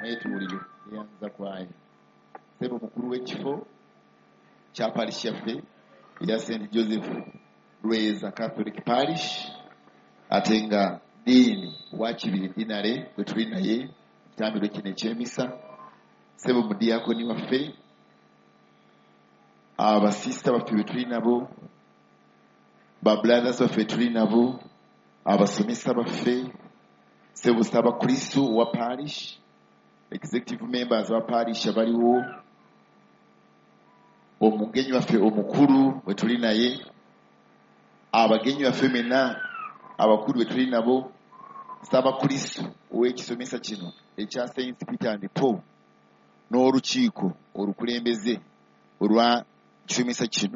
mwetuuliro eyanza kwaye sebo mukulu w'ekifo kya parish yaffe eya St. Joseph Lweza Catholic Parish ate nga diini wakibiri dinare gwe tuli naye ekitambiro kino ekyemisa sebo mudiakoni waffe abasista baffe be tuli nabo babrothers baffe tuli nabo abasomesa baffe sebo Ssabakristo wa parish executive members wa parish abaliwo omugenyi waffe omukulu bwe tuli naye abagenyi baffe mena abakulu bwe tuli nabo Ssabakristo ow'ekisomesa kino ekya St. Peter and Paul n'olukiiko olukulembeze olwa kisomesa kino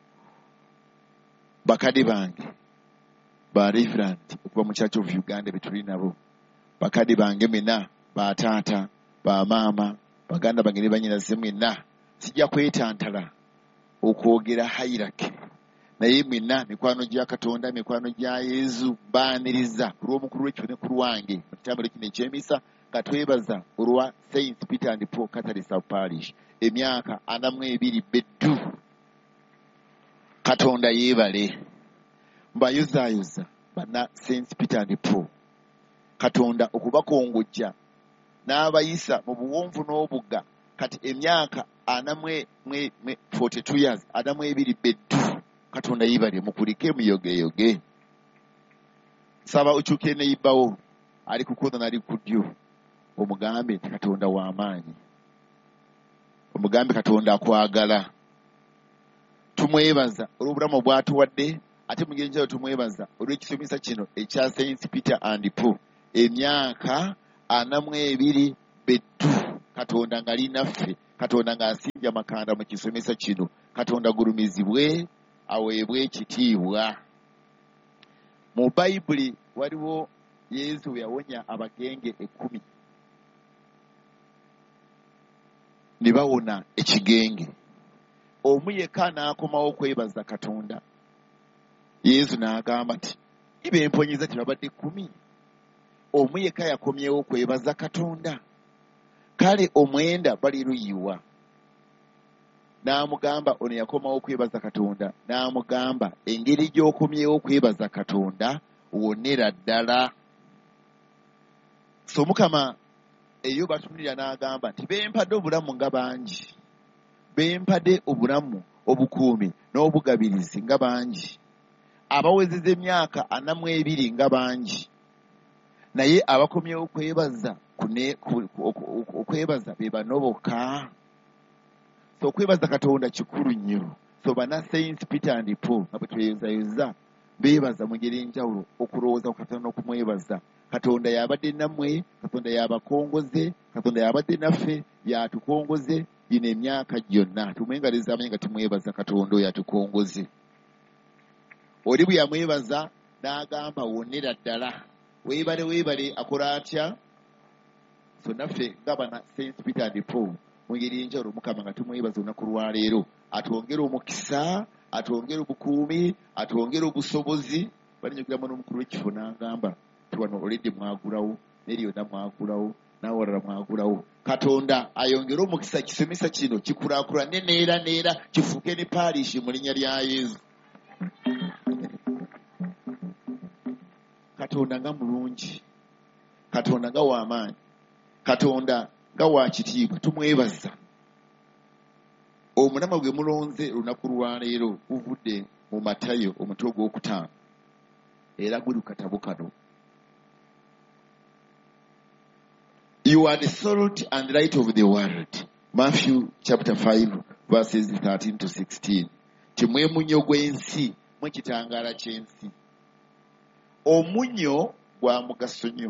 bakadde bange ba Reverend okuva mu Church of Uganda be tuli nabo bakadde bange mena bataata bamaama baganda bange ne bannyinaze mwenna sijja kwetantala okwogera hierarchy naye mwenna mikwano gya Katonda mikwano gya Yesu baaniriza ku lw'omukulu w'ekifo ne ku lwange mu kitambiro kino ekyemisa nga twebaza olwa St. Peter and Paul Catholic Parish emyaka 42 beddu. Katonda yeebale mbayozaayoza bana St. Peter and Paul Katonda okubakongojja n'abayisa mu buwonvu n'obugga kati emyaka 42 years 42 beddu. Katonda yeebale mukulike muyogeyoge saba okyuke neyibawo ali kukoza nali kudyo omugambe nti Katonda w'amaanyi omugambe Katonda akwagala tumwebaza olw'obulamu bwatuwadde ate mugenjayo tumwebaza olw'ekisomesa kino ekya St. Peter and Paul emyaka 42 beddu. Katonda ngali naffe Katonda ng'asinja makanda mu kisomesa kino Katonda gulumizibwe aweebwe ekitiibwa. Mu Bayibuli waliwo Yesu yawonya abagenge 10 ne bawona ekigenge omu yekka n'akomawo okwebaza Katonda. Yesu n'agamba nti ibemponyeza tebabadde 10 omu yekka yakomyewo okwebaza Katonda kale omwenda bali luyiwa. N'amugamba ono yakomawo okwebaza Katonda n'amugamba engeri gy'okomyewo okwebaza Katonda wonera ddala. So Mukama eyo batunulira n'agamba nti bempadde obulamu nga bangi bempadde obulamu obukuumi n'obugabirizi nga bangi abawezeza emyaka 42 nga bangi naye abakomyewo okwebaza okwebaza be bano bokka. So okwebaza Katonda kikulu nnyo. So bana St. Peter and Paul nga bwe tweyozayoza beebaza mu ngeri enjawulo okulowooza ku Katonda okumwebaza. Katonda yabadde nammwe Katonda yabakongoze Katonda yabadde naffe yatukongoze gino emyaka gyonna tumwengaliza amenye nga tumwebaza Katonda oyo atukongoze. Oli bwe yamwebaza n'agamba wonera ddala weebale weebale akola atya. So naffe nga bana St. Peter and Paul mu ngeri enjawulo Mukama nga tumwebaza olunaku lwaleero atwongere omukisa atwongere obukuumi atwongere obusobozi. Balinyogeramu n'omukulu w'ekifo n'agamba tubano olidde mwagulawo neriyona mwagulawo nawalala mwagulawo. Katonda ayongere omukisa kisomesa kino kikulaakulane neera kifuuke ne parishi mu linnya lya Yesu. Katonda nga mulungi Katonda nga w'amaanyi Katonda nga wa kitiibwa tumwebaza. Omunama gwe mulonze lunaku lwaleero guvudde mu Matayo omutwe ogw'okutaano era guli katabo kano. You are the salt and light of the world. Matthew chapter 5 verses 13 to 16. Timwe munyo gw'ensi mwe kitangaala ky'ensi. Omunyo gwa mugaso nnyo.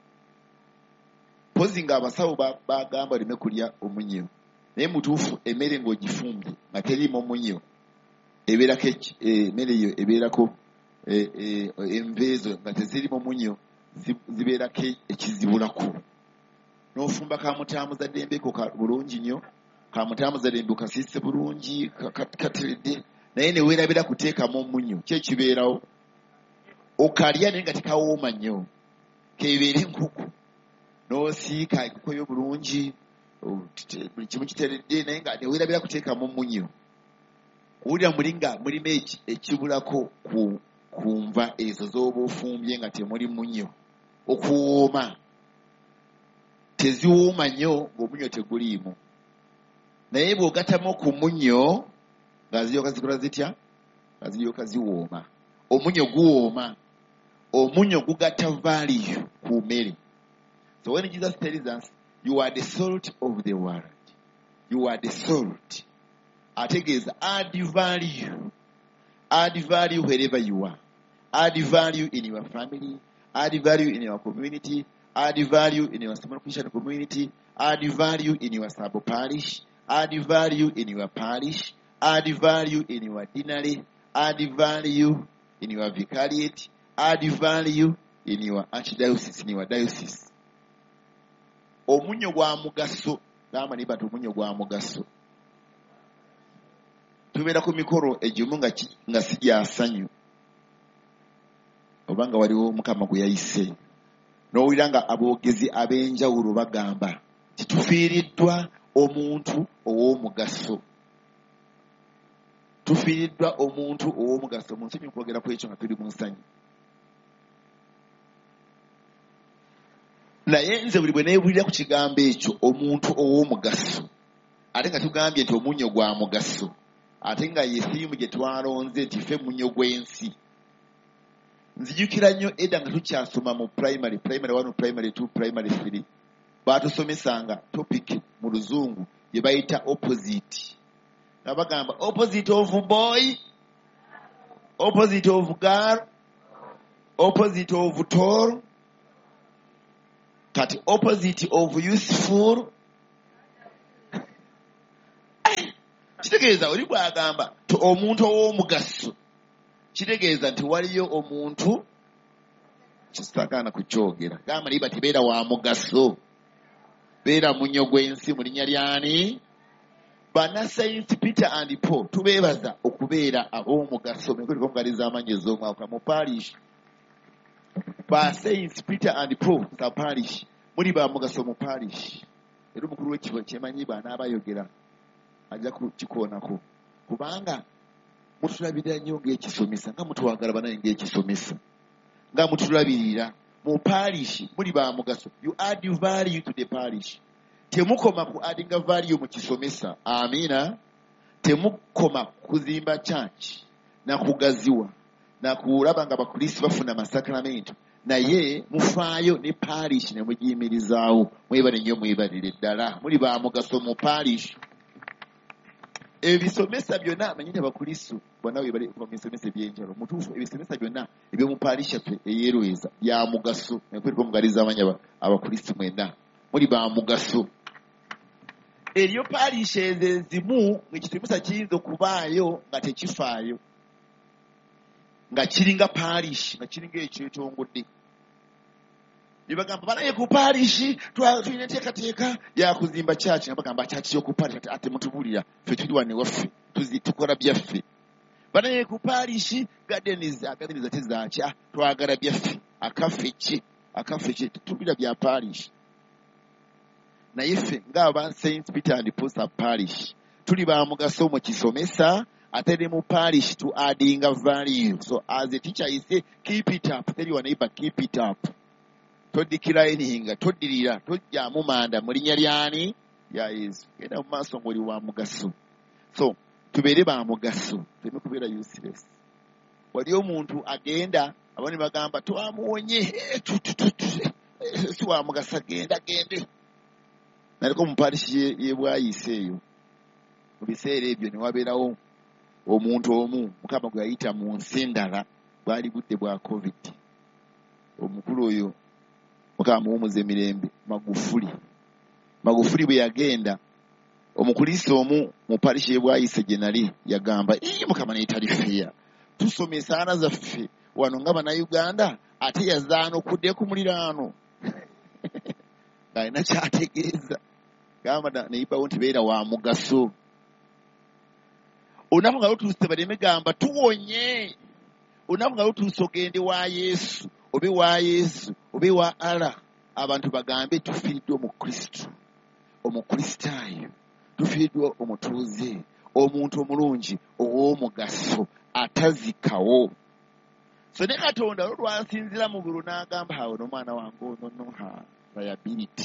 Pozi nga abasawo bagamba lime kulya omunyo. Naye mutuufu emmere ng'ogifumbye nga teriimu omunyo ebeerako emmere eyo ebeerako enveezo nga tezirimu omunyo zibeerako ekizibulako. N'ofumba kamutaamuza ddembeko bulungi nnyo kamutaamuza ddembe okasiise bulungi kateredde naye ne weerabira kuteekamu omunyo kyekibeerawo okalya naye nga tekawooma nnyo kebeere enkuku n'osiika ekikoyo bulungi buli kimu kiteredde naye nga neweerabira kuteekamu munyo owulira muli nga mulimu ekibulako ku nva ezo z'oba ofumbye nga temuli munyo okuwooma teziwooma nnyo ng'omunyo teguliimu naye bw'ogatamu ku munyo nga ziryoka zikola zitya nga ziryoka ziwooma omunyo guwooma omunyo gugatta value ku mmere. So when Jesus tells us you are the salt of the world, you are the salt, ategeeza add value wherever you are, add value in your family, add value in your community, add value in your small Christian community, add value in your sub parish, add value in your parish, add value in your deanery, add value in your vicariate, add value in your archdiocese, in your diocese. Omunyo gwa mugaso gamba ne batu omunyo gwa mugaso tubeera ku mikoro egimu nga sijyasanyu obanga waliwo mukama gwe yayise n'owulira nga aboogezi ab'enjawulo bagamba titufiiriddwa omuntu ow'omugaso tufiiriddwa omuntu ow'omugaso mu nsi kwogera ku ekyo nga tuli mu nsanyi. Naye nze buli bwe neebulira ku kigambo ekyo omuntu ow'omugaso ate nga tugambye nti omunyo gwa mugaso ate nga yesiimu gye twalonze nti ffe munyo gw'ensi. Nzijukira nnyo edda nga tukyasoma mu primary 1, primary 2, primary 3 baatusomesanga topic mu luzungu gye bayita opposite nga bagamba opposite of boy, opposite of girl, opposite of tall, kati opposite of useful. Kitegeeza oli bw'agamba omuntu ow'omugaso kitegeeza nti waliyo omuntu kisitakaana kukyogera gamba naye bati beera wa mugaso beera munyo gw'ensi mu linnya lyani bana Saint Peter and Paul tubeebaza okubeera ab'omugaso mekolikomugaliza amanyi ez'omwaka mu parish ba Saint Peter and Paul sa parish muli ba mugaso mu parish era omukulu w'ekibo kyemanyi banaabayogera ajja kukikoonako kubanga mutulabirira nnyo ng'ekisomesa nga mutwagala banaye ng'ekisomesa nga mutulabirira mu parish muli ba mugaso you add value to the parish temukoma ku addinga value mu kisomesa amiina temukoma kuzimba church na kugaziwa na kulaba nga bakristo bafuna masakramento naye mufaayo ne parish ne mugiyimirizaawo mwebale nnyo mwebalire ddala muli ba mugaso mu parish. Ebisomesa byonna amanyite abakristo bonna bwe bali mu bisomesa ebyenjalo mutuufu ebisomesa byonna eby'omu parish yaffe eyeerweza bya mugaso nekwereka omugaliza amanyi abakristo mwenna muli ba mugaso. Eriyo parish ezimu ng'ekisomesa kiyinza okubaayo nga tekifaayo nga kiringa parish nga kiringa ekyetongedde ne bagamba banaye ku parish tulina enteekateeka yakuzimba kyaki nga bagamba kyaki y'oku parish ate mutubulira ffe tuli wane waffe tukola byaffe banaye ku parish gardens ate zakya twagala byaffe akaffe ki tubira bya parish. Naye ffe ng'aba Saint Peter and Paul parish tuli ba mugaso mu kisomesa ate ne mu parish to adding a value. So as a teacher you say keep it up, tell your neighbor keep it up. Todikira enihinga todirira tojjamu manda mu linnya lyani ya Yesu genda mu maaso ng'oli wa mugaso. So tubeere ba mugaso teme kubeera useless. Wali omuntu agenda abani bagamba twamuwonye si wa mugaso gende naliko mu parish ye bwayise eyo mu biseera ebyo ne wabeerawo omuntu omu mukama gwe yayita mu nsi endala bwali budde bwa covid omukulu oyo mukama muwumuza emirembe Magufuli bwe yagenda omukulisa omu mu parish ye bwayise gye nali yagamba mukama neyitali feya tusomesa ana zaffe wano nga bannayuganda ate yazaana okudde ku muliraano ng'alina kyategeeza gamba neyibawo nti beera wa mugaso. Olunaku nga lutuuse baleme gamba tuwonye olunaku nga lutuuse ogende wa Yesu obe wa Allah abantu bagambe tufiiriddwe omukristaayo, tufiiriddwe omutuuze, omuntu omulungi ow'omugaso atazikawo. So ne Katonda olwansinzira mu bulu n'agamba awo n'omwana wange ono liability.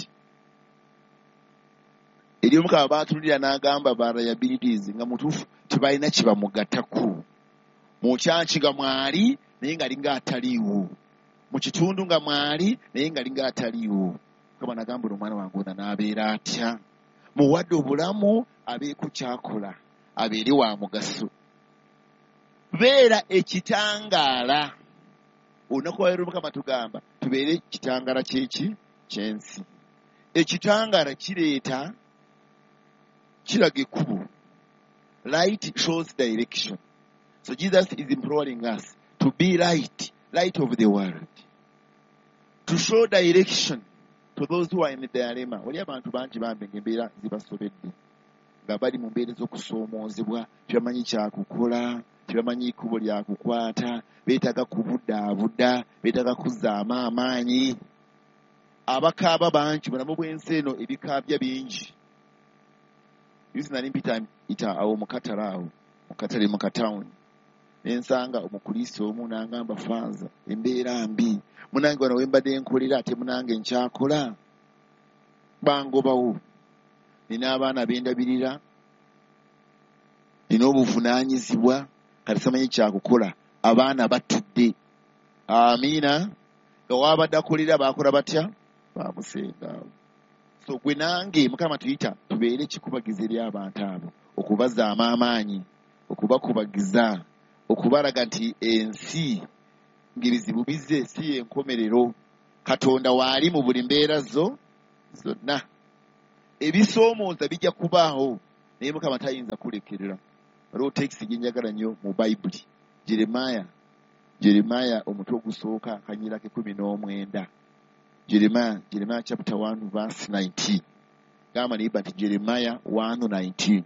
Eri Omukama baatulira n'agamba ba liabilities nga mutuufu tebalina kye bamugatako. Mu kyanki nga mwali naye nga linga ataliiwo, mu kitundu nga mwali naye nga linga ataliiwo. Mukama n'agamba omwana wange ono n'abeera atya? Muwadde obulamu abeeko kyakola, abeere wa mugaso. Beera ekitangaala. Olunaku lwa leero Mukama tugamba tubeere ekitangaala ky'ensi. Ekitangaala kireeta kiraga ekkubo. Light shows direction. So Jesus is imploring us to be light of the world, to show direction to those who are in the dilemma. Wali abantu bangi bambi ng'embeera zibasobedde, nga bali mu mbeera z'okusoomoozebwa, tebamanyi kyakukola, tebamanyi ikkubo lyakukwata, beetaaga kubudaabuda, beetaaga kuzzaamu amaanyi. Abakaaba bangi, bulamu bw'ensi eno ebikaabya bingi. Yuzi nali mpita awo mu katale awo, mu katawuni, nensanga omukulisi omu n'angamba Faaza, embeera mbi, munange wano wembadde nkolera ate munange nkyakola, bangobawo. Nina abaana bendabirira, nina obuvunaanyizibwa, kati samanyi kyakukola, abaana batudde. Amiina. Nga wabadde akolera baakola batya? Bamusengaawo. So gwe nange Mukama tuyita tubeere ekikubagiza eri abantu abo, okubazaamu amaanyi, okubakubagiza, okubalaga nti ensi ng'ebizibu bizze si y'enkomerero. Katonda waali mu buli mbeera zonna. Ebisoomooza bijja kubaawo, naye Mukama tayinza kulekerera. Waliwo tekisi gye njagala nnyo mu Bayibuli, Jeremiah omutwe ogusooka akanyira ke 19. Jeremiah chapter 1 verse 19. Gamba niba nti Jeremiah 1:19.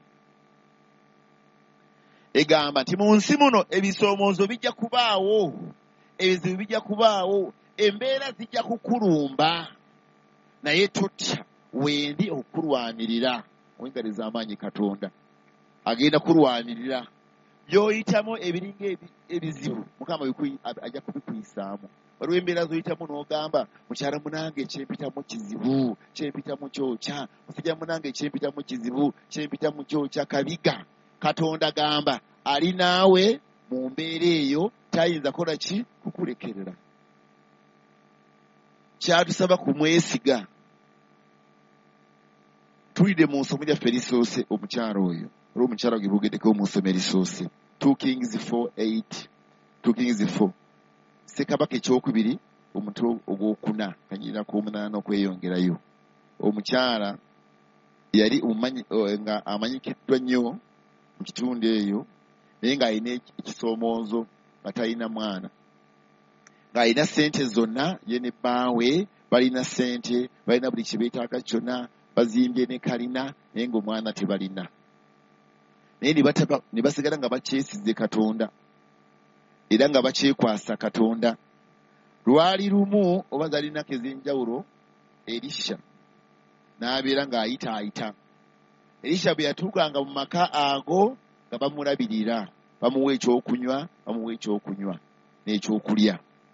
Egamba nti mu nsi muno ebisoomoozo bijja kubaawo, ebizibu bijja kubaawo, embeera zijja kukulumba, naye totya, wendi okukulwanirira. Oyingaliza amaanyi Katonda agenda kulwanirira. By'oyitamu ebiringa ebizibu, Mukama ajja kubikuyisaamu. Waliwo embeera z'oyitamu n'ogamba mukyala munange kyempitamu kizibu, kyempitamu kyokya, musajja munange kyempitamu kizibu, kyempitamu kyokya, kabiga. Katonda gamba ali naawe mu mbeera eyo, tayinza kola ki? Kukulekerera. Kyatusaba kumwesiga. Tulide mu nsomo lyaffe erisoose omukyala oyo, olwo omukyala gwe bugeddeko mu nsomo erisoose 2 Kings 4:8. 2 Kings 4. Ssekabaka ekyokubiri omutwe ogwokuna kanyira kw'omunaana okweyongerayo. Omukyala yali nga amanyikiddwa nnyo mu kitundu eyo, naye ng'alina ekisoomoozo nga talina mwana, ng'alina ssente zonna, ye ne bbaawe balina ssente, balina buli kye beetaaga kyonna, bazimbye ne kalina, naye ng'omwana tebalina. Naye ne basigala nga bakyesize Katonda era nga bakyekwasa Katonda. Lwali lumu oba zalinako ez'enjawulo, Elisha n'abeera ng'ayitaayita. Elisha bwe yatuukanga mu maka ago nga bamulabirira, bamuwa ekyokunywa n'ekyokulya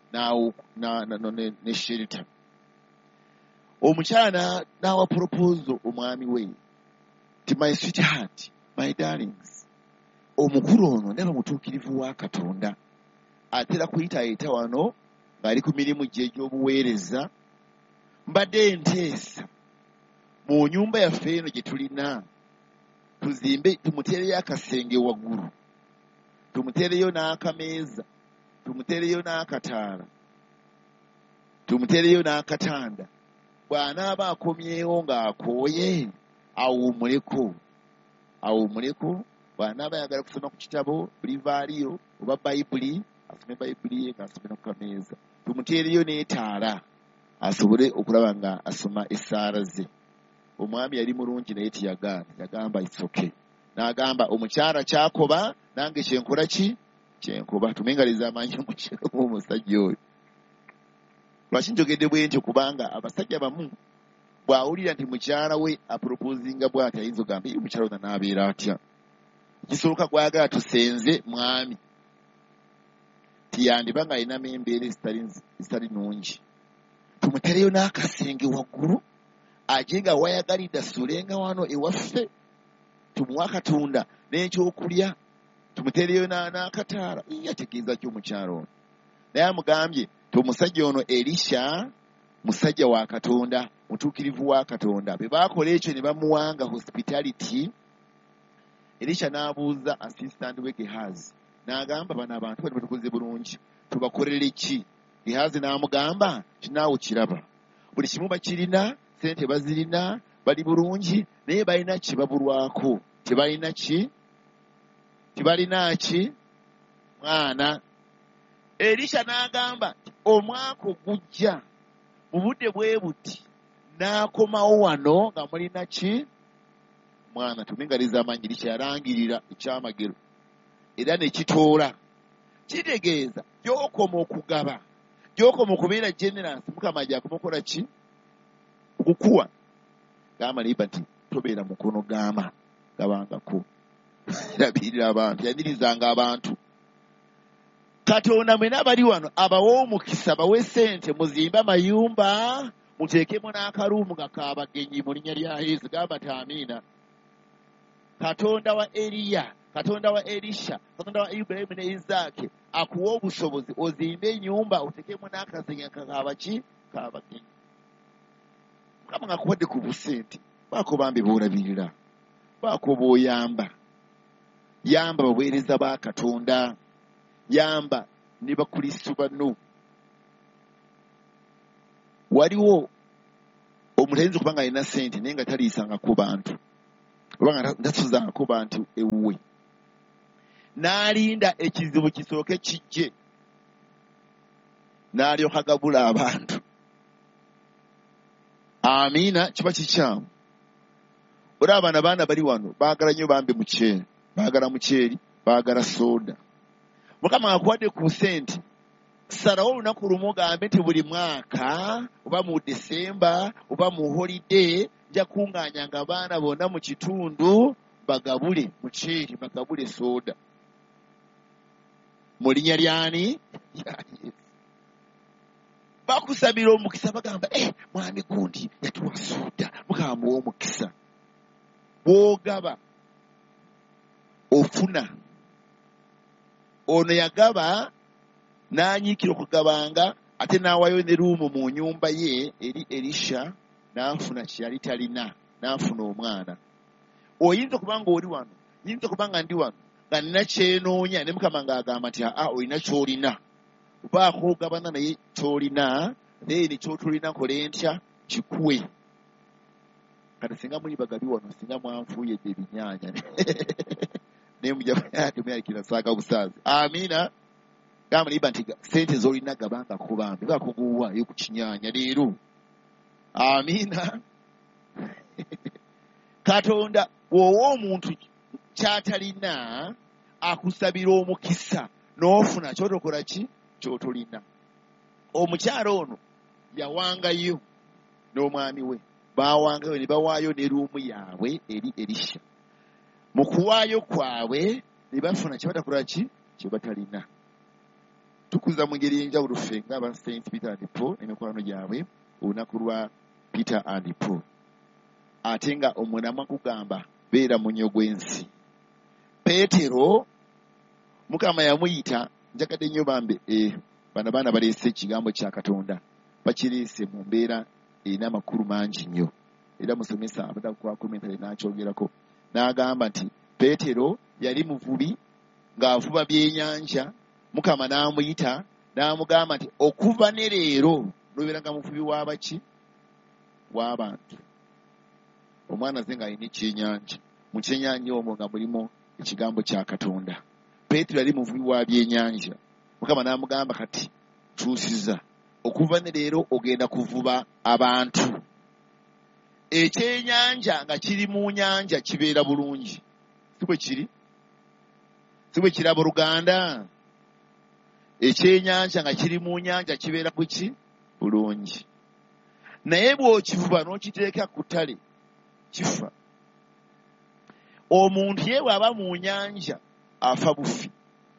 ne shelter. Omukyala n'awa proposal omwami we ti my sweetheart, my darlings, omukulu ono ndaba mutuukirivu wa Katonda, atera kuyitaayita wano ng'ali ku mirimu gye egy'obuweereza. Mbadde nteesa mu nnyumba yaffe eno gye tulina tuzimbe, tumuteereyo akasenge waggulu, tumuteereyo n'akameeza, tumuteereyo n'akataala, tumuteereyo n'akatanda. Bw'anaaba akomyewo ng'akooye awummuleko. Bw'anaaba ayagala kusoma ku kitabo bulivaaliyo oba Bayibuli, asome Bayibuli ye ng'asome no ku kameeza. Tumuteereyo n'etaala asobole okulaba nga asoma essaala ze. Omwami yali mulungi naye yagamba it's okay. N'agamba omukyala kyakoba nange kyenkola ki? Kyenkoba. Tumengaliza amaanyi omusajja oyo. lwaki njogedde bwe ntyo kubanga abasajja bamu bw'awulira nti mukyala we apropoozinga bw'ati ayinza ogamba omukyala ono n'abeera atya kisooka gwagala tusenze mwami tiyandiba nga alinamu embeera ezitali nnungi tumutereyo n'akasenge waggulu aje nga wayagalidde asuulenga wano ewaffe tumuwa Katonda n'ekyokulya tumutereyo n'akataala yategeeza ki omukyala ono naye amugambye ti omusajja ono Elisha musajja wa Katonda mutuukirivu wa Katonda bwe baakola ekyo ne bamuwanga hospitality. Elisha n'abuuza assistant we Gehazi n'agamba bano abantu bali batukoze bulungi tubakolere ki? Gehazi n'amugamba kinaawe kiraba buli kimu bakirina sente bazirina bali bulungi naye balina kibabulwako tebalina ki mwana. Elisha n'agamba omwaka ogujja mu budde bwe buti n'akomawo wano nga mulina ki mwana tumingaliza amanyi Elisha yarangirira ekyamagero era ne kitoola kitegeeza gy'okoma okugaba gy'okoma okubeera generous Mukama gy'akomakola ki okukuwa gamba naye nti tobeera mukono gama gabangako rabirira abantu yanirizanga abantu. Katonda mwena abali wano abawa omukisa bawe sente muzimba mayumba muteekemu n'akaruumu gakaabagenyi mu linnya lya Yesu gamba taamiina. Katonda wa Eliya Katonda wa Elisha Katonda wa Ibrahimu ne Isaaki akuwa obusobozi ozimbe ennyumba oteekemu n'akazenya kakaabaki kaabagenyi. Mukama ng'akuwadde ku busente baako bambi boolabirira baako b'oyamba yamba baweereza ba Katonda yamba ne bakristu banno. Waliwo omuntu ayinza okuba nga alina sente naye nga taliisangako bantu oba nga tasuzangako bantu ewuwe n'alinda ekizibu kisooke kijje n'alyoka gabula abantu. Amiina kiba kikyamu. Olaba bano abaana bali wano baagala nnyo bambi muceeri baagala muceeri baagala sooda. Mukama akuwadde ku sente salawo olunaku lumu ogambe nti buli mwaka oba mu Desemba oba mu holiday nja kungaanyanga abaana bonna mu kitundu bagabule muceeri bagabule sooda mu linnya lyani bakusabira omukisa bagamba mwami gundi yatuwa sooda Mukama muwa omukisa. Bw'ogaba ofuna. Ono yagaba n'anyiikira okugabanga ate n'awayo ne ruumu mu nnyumba ye eri Elisha n'afuna kye yali talina n'afuna omwana. Oyinza okuba nga oli wano yinza okuba nga ndi wano nga nina kyenoonya ne Mukama ng'agamba nti olina ky'olina obaako ogabana naye ky'olina naye ne ky'otolina kole ntya kikuwe. Kati singa muli bagabi wano singa mwanfuuyedde ebinyaanya naye mujamuyakira saaga busaazi. Amiina. Gamba niba nti sente z'olina gabangako bambi bakuguwa yo ku kinyaanya leero. Amiina. Katonda bw'owa omuntu ky'atalina akusabira omukisa n'ofuna ky'otokola ki ky'otolina. Omukyala ono yawangayo n'omwami we baawangayo ne bawaayo ne ruumu yaabwe eri Elisha. Mu kuwaayo kwabwe ne bafuna kye batakola ki kye batalina. Tukuza mu ngeri y'enjawulo ffe ng'aba St. Peter and Paul emikwano gyabwe olunaku lwa Peter and Paul. Ate nga omunamu akugamba beera munyo gw'ensi. Peetero Mukama yamuyita njagadde nnyo bambe bano abaana baleese ekigambo kya Katonda bakireese mu mbeera erina amakulu mangi nnyo era musomesa abadde kwa komentale n'akyogerako n'agamba nti Peetero yali muvubi ng'avuba byennyanja. Mukama n'amuyita n'amugamba nti okuva ne leero n'obeeranga muvubi w'abaki w'abantu. Omwana ze ng'alina ekyennyanja mu kyennyanja omwo nga mulimu ekigambo kya Katonda. Peetero yali muvubi wa byennyanja. Mukama n'amugamba kati kyusiza okuva ne leero ogenda kuvuba abantu. Ekyennyanja nga kiri mu nnyanja kibeera bulungi si bwe kiri si bwe kiraba Oluganda. Ekyennyanja nga kiri mu nnyanja kibeera kuki bulungi naye bw'okivuba n'okiteeka ku ttale kifa. Omuntu ye bw'aba mu nnyanja afa bufi.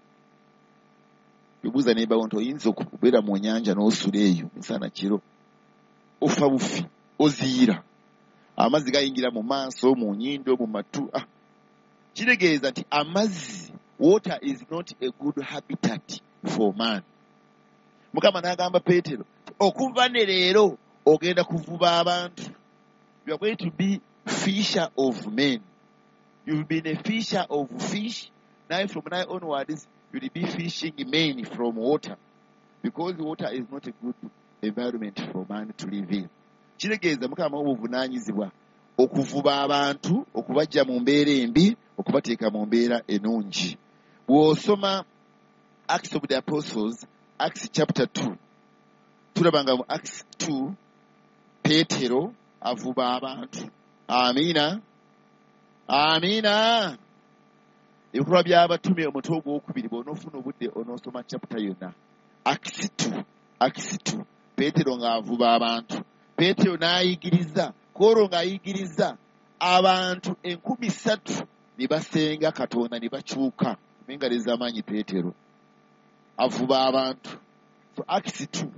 Bibuuza nebawo nti oyinza okubeera mu nnyanja n'osula eyo misana kiro ofa bufi oziira amazzi gayingira mu maaso mu nnyindo mu matu. Kitegeeza nti amazzi water is not a good habitat for man. Mukama n'agamba Peetero okuva ne leero ogenda kuvuba abantu. You are going to be fisher of men. You've been a fisher of fish. Now from now onwards you will be fishing men from water, because water is not a good environment for man to live in. Kitegeeza Mukama obuvunaanyizibwa okuvuba abantu, okubajja mu mbeera embi, okubateeka mu mbeera ennungi. Bw'osoma Acts of the Apostles, Acts chapter 2, tulabanga mu Acts 2 Peetero avuba abantu. Amiina. Amiina. Ebikolwa by'abatume omutwe ogwokubiri bw'onoofuna obudde onoosoma chapter yonna. Acts 2 Peetero ng'avuba abantu. Peetero n'ayigiriza, Koolo ng'ayigiriza abantu 3,000 ne basenga Katonda ne bakyuka. Mengaliza amaanyi Peetero avuba abantu. So Acts 2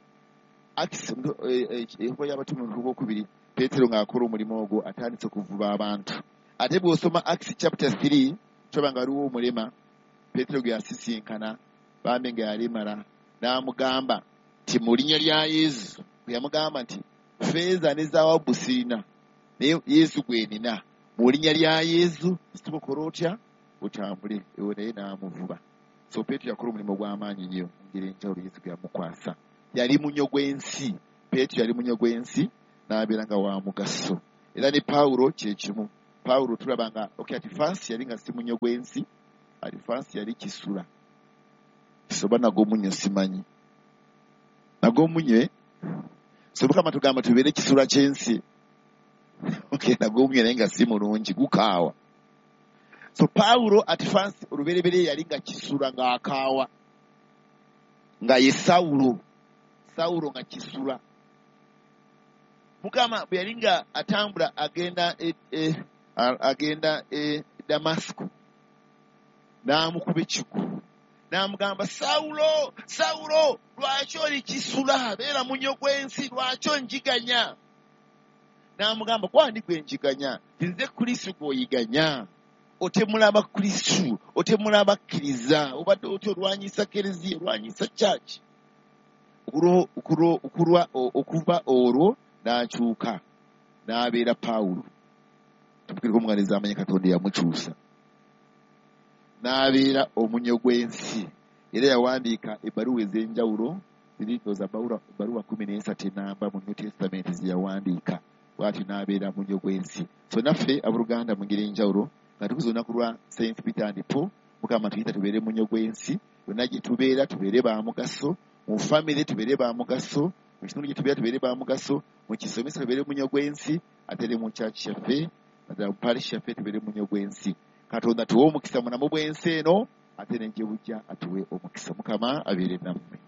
ebikolwa by'abatume omutwe ogwokubiri Peetero ng'akola omulimu ogwo atandise okuvuba abantu. Ate bw'osoma Acts chapter 3 toba nga aliwo omulema Peetero gwe yasisinkana bambi nga yalimala n'amugamba nti mu linnya lya Yesu. Bwe yamugamba nti feeza ne zaawabu sirina naye Yesu gwe nina, mu linnya lya Yesu situbokola otya otambule. Ewo naye n'amuvuba. So Peetero yakola omulimu gw'amaanyi nnyo mu ngeri enjawulo Yesu gwe yamukwasa. Yali munyo gw'ensi. Peetero yali munyo gw'ensi n'abeera nga wa mugaso. Era ne Pawulo kye kimu. Pawulo tulaba nga ati fansi yali nga si munyo gw'ensi, ati fansi yali kisula. Soba nagwo munyo simanyi. Nagwo munyo so Mukama tugamba tubeere kisula ky'ensi. Nagwo munyo naye nga si mulungi gukaawa. So Pawulo ati fansi olubereberye yali nga kisula ng'akaawa. Nga ye Sawulo nga kisula. Mukama bwe yali nga atambula agenda Damasiko n'amukuba ekigwo n'amugamba Sawulo lwaki oli kisula, beera munyo gw'ensi, lwaki onjiganya? N'amugamba kwandi gwe njiganya, nze Kristo gw'oyiganya. Otemula abakristu, otemula abakkiriza, obadde otyo olwanyisa kereziya, olwanyisa church. Okuva olwo n'akyuka n'abeera Pawulo. Tupikireko omuganiza amanyi Katonda yamukyusa. N'abeera omunyo gw'ensi. Era yawandiika ebbaluwa ez'enjawulo, ziritoza ebbaluwa 13 enamba mu New Testament ze yawandiika. Bw'atyo n'abeera munyo gw'ensi. So naffe abooluganda mu ngeri enjawulo nga tukuza olunaku lwa St. Peter and Paul, Mukama tuyita tubeere munyo gw'ensi. Yonna gye tubeera tubeere ba mugaso. Mu famire tubeere ba mugaso. Mu kitundu gye tubeera tubeere ba mugaso. Mu kisomesa tubeere munyo gw'ensi. Ate ne mu church yaffe, mu parish yaffe tubeere munyo gw'ensi. Katonda tuwe omukisa mu namwo bw'ensi eno, ate ne gye bujja atuwe omukisa. Mukama abeere nammwe.